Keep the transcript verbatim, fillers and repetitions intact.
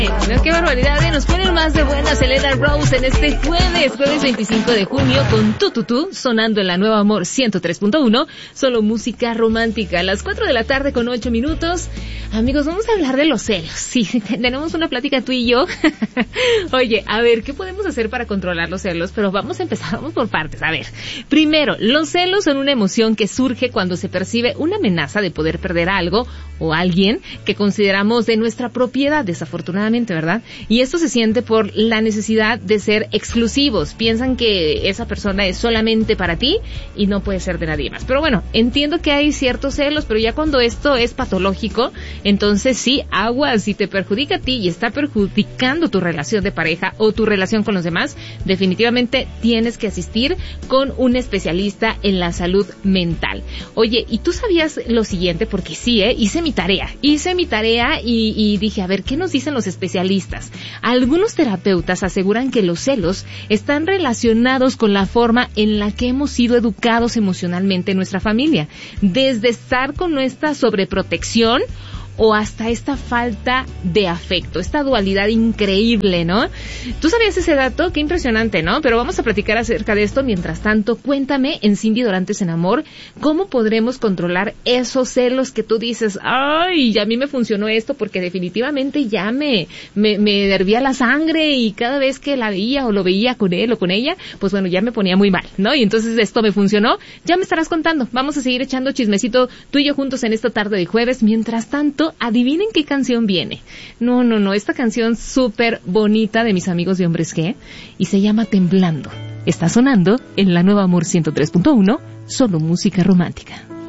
No, qué barbaridad, ¿eh? Nos ponen más de buenas Elena Rose en este jueves, jueves veinticinco de junio, con Tu Tu Tu, sonando en la Nueva Amor ciento tres punto uno, solo música romántica, a las cuatro de la tarde con ocho minutos. Amigos, vamos a hablar de los celos. Sí, tenemos una plática tú y yo. Oye, a ver, ¿qué podemos hacer para controlar los celos? Pero vamos a empezar, vamos por partes. A ver, primero, los celos son una emoción que surge cuando se percibe una amenaza de poder perder algo o alguien que consideramos de nuestra propiedad, desafortunadamente, ¿verdad? Y esto se siente por la necesidad de ser exclusivos. Piensan que esa persona es solamente para ti y no puede ser de nadie más. Pero bueno, entiendo que hay ciertos celos, pero ya cuando esto es patológico, entonces sí, aguas, si te perjudica a ti y está perjudicando tu relación de pareja o tu relación con los demás, definitivamente tienes que asistir con un especialista en la salud mental. Oye, ¿y tú sabías lo siguiente? Porque sí, ¿eh? Hice mi tarea, hice mi tarea y, y dije, a ver, ¿qué nos dicen los especialistas? Algunos terapeutas aseguran que los celos están relacionados con la forma en la que hemos sido educados emocionalmente en nuestra familia, desde estar con nuestra sobreprotección o hasta esta falta de afecto, esta dualidad increíble, ¿no? ¿Tú sabías ese dato? Qué impresionante, ¿no? Pero vamos a platicar acerca de esto. Mientras tanto, cuéntame en Cindy Dorantes en Amor, ¿cómo podremos controlar esos celos que tú dices, ay, a mí me funcionó esto porque definitivamente ya me, me, me hervía la sangre y cada vez que la veía o lo veía con él o con ella, pues bueno, ya me ponía muy mal, ¿no? Y entonces esto me funcionó. Ya me estarás contando. Vamos a seguir echando chismecito tú y yo juntos en esta tarde de jueves. Mientras tanto, adivinen qué canción viene. No, no, no, esta canción súper bonita de mis amigos de Hombres G y se llama Temblando. Está sonando en la Nueva Amor ciento tres punto uno, solo música romántica.